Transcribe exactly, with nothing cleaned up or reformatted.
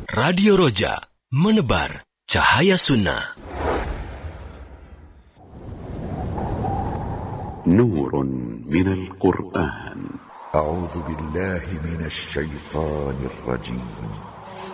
Radio Roja, menebar cahaya sunnah. نور من القرآن. أعوذ بالله من الشيطان الرجيم.